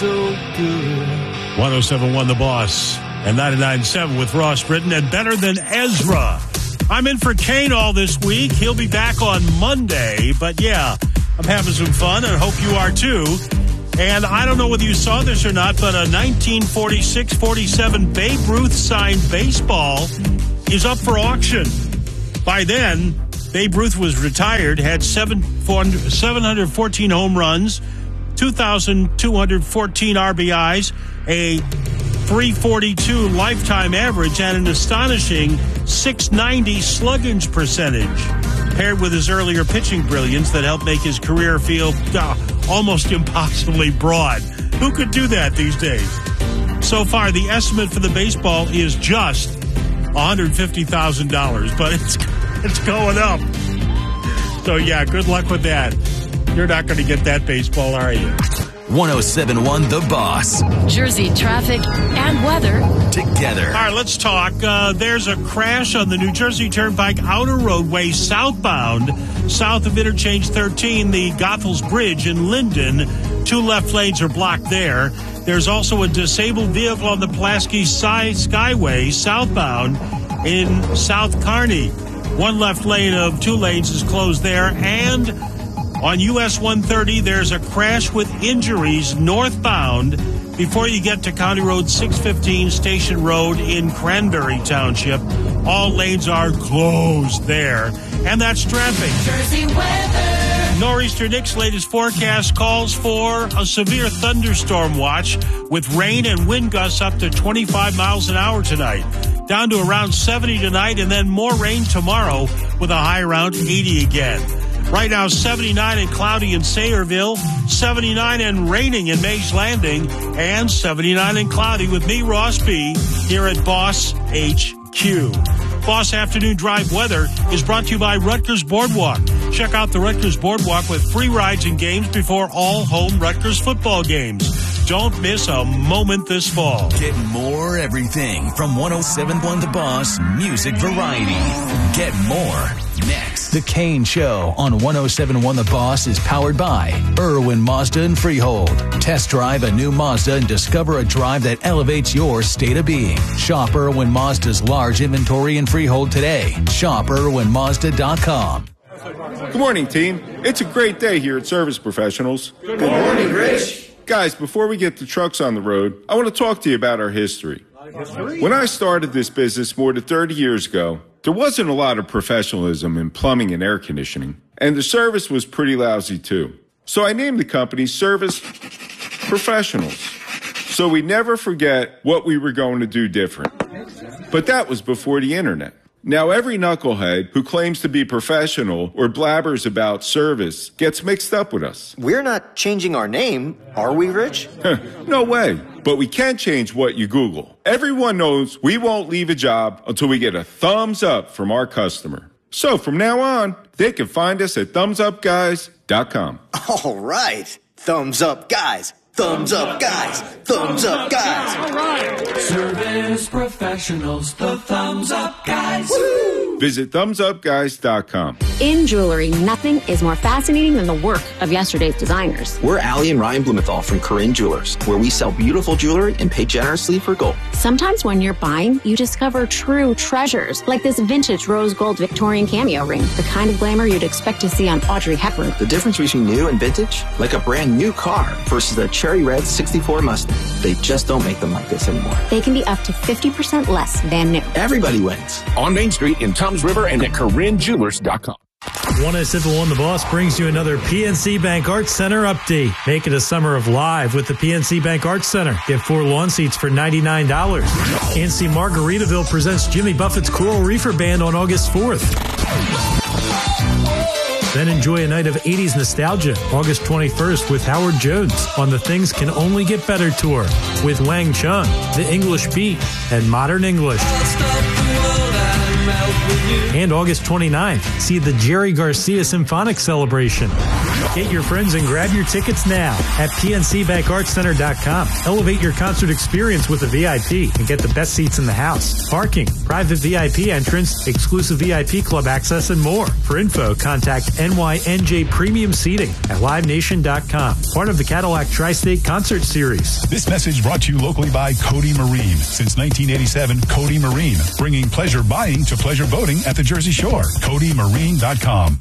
so good. 107.1 The Boss and 99.7 with Ross Britton and Better Than Ezra. I'm in for Kane all this week. He'll be back on Monday. But yeah, I'm having some fun and hope you are too. And I don't know whether you saw this or not, but a 1946-47 Babe Ruth signed baseball is up for auction. By then, Babe Ruth was retired, had 714 home runs, 2,214 RBIs, a 342 lifetime average, and an astonishing 690 slugging percentage, paired with his earlier pitching brilliance that helped make his career feel almost impossibly broad. Who could do that these days? So far, the estimate for the baseball is just $150,000, but it's going up. So, yeah, good luck with that. You're not going to get that baseball, are you? 107.1 The Boss. Jersey traffic and weather together. All right, let's talk. There's a crash on the New Jersey Turnpike Outer Roadway southbound, south of Interchange 13, the Goethals Bridge in Linden. 2 left lanes are blocked there. There's also a disabled vehicle on the Pulaski Skyway southbound in South Kearney. 1 left lane of 2 lanes is closed there. And on US 130, there's a crash with injuries northbound before you get to County Road 615 Station Road in Cranberry Township. All lanes are closed there. And that's traffic. Jersey weather. Nor'easter Nick's latest forecast calls for a severe thunderstorm watch with rain and wind gusts up to 25 miles an hour tonight. Down to around 70 tonight, and then more rain tomorrow with a high around 80 again. Right now, 79 and cloudy in Sayreville, 79 and raining in Mays Landing, and 79 and cloudy with me, Ross B., here at Boss HQ. Boss Afternoon Drive weather is brought to you by Rutgers Boardwalk. Check out the Rutgers Boardwalk with free rides and games before all home Rutgers football games. Don't miss a moment this fall. Get more everything from 107.1 The Boss Music Variety. Get more next. The Kane Show on 107.1 The Boss is powered by Irwin Mazda and Freehold. Test drive a new Mazda and discover a drive that elevates your state of being. Shop Irwin Mazda's large inventory in Freehold today. Shop IrwinMazda.com. Good morning, team. It's a great day here at Service Professionals. Good morning, Rich. Guys, before we get the trucks on the road, I want to talk to you about our history. When I started this business more than 30 years ago, there wasn't a lot of professionalism in plumbing and air conditioning, and the service was pretty lousy too. So I named the company Service Professionals, so we never forget what we were going to do different. But that was before the internet. Now every knucklehead who claims to be professional or blabbers about service gets mixed up with us. We're not changing our name, are we, Rich? No way. But we can change what you Google. Everyone knows we won't leave a job until we get a thumbs up from our customer. So from now on, they can find us at thumbsupguys.com. All right. Thumbs up, guys. Thumbs up, guys. Thumbs up, guys. All right. Service Professionals, the Thumbs Up Guys. Woo! Visit thumbsupguys.com. In jewelry, nothing is more fascinating than the work of yesterday's designers. We're Allie and Ryan Blumenthal from Corinne Jewelers, where we sell beautiful jewelry and pay generously for gold. Sometimes when you're buying, you discover true treasures, like this vintage rose gold Victorian cameo ring, the kind of glamour you'd expect to see on Audrey Hepburn. The difference between new and vintage, like a brand new car versus a cherry red 64 Mustang. They just don't make them like this anymore. They can be up to 50% less than new. Everybody wins. On Main Street in Toms River and at CorinneJewelers.com. 107.1 The Boss brings you another PNC Bank Arts Center update. Make it a summer of live with the PNC Bank Arts Center. Get 4 lawn seats for $99. NC Margaritaville presents Jimmy Buffett's Coral Reefer Band on August 4th. Then enjoy a night of 80s nostalgia, August 21st with Howard Jones on the Things Can Only Get Better tour with Wang Chung, The English Beat, and Modern English. And August 29th, see the Jerry Garcia Symphonic Celebration. Get your friends and grab your tickets now at pncbankartscenter.com. Elevate your concert experience with a VIP and get the best seats in the house. Parking, private VIP entrance, exclusive VIP club access, and more. For info, contact NYNJ Premium Seating at livenation.com. Part of the Cadillac Tri-State Concert Series. This message brought to you locally by Cody Marine. Since 1987, Cody Marine, bringing pleasure buying to pleasure boating at the Jersey Shore. CodyMarine.com.